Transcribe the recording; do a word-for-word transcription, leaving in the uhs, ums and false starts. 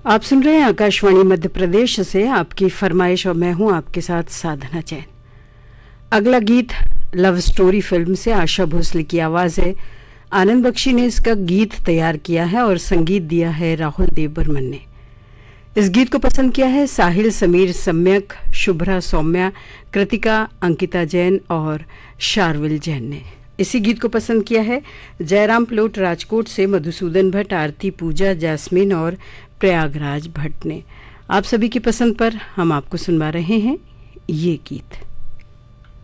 आप सुन रहे हैं आकाशवाणी मध्य प्रदेश से आपकी फरमाइश और मैं हूं आपके साथ साधना जैन। अगला गीत लव स्टोरी फिल्म से आशा भोसले की आवाज़ है। आनंद बख्शी ने इसका गीत तैयार किया है और संगीत दिया है राहुल देव बर्मन ने। इस गीत को पसंद किया है साहिल, समीर, सम्यक, शुभ्रा, सौम्या, कृतिका, अंकिता जैन और शार्विल जैन ने। इसी गीत को पसंद किया है जयराम प्लोट राजकोट से मधुसूदन भट्ट, आरती, पूजा, जैस्मिन और प्रयागराज भट्ट ने। आप सभी की पसंद पर हम आपको सुनवा रहे हैं ये गीत।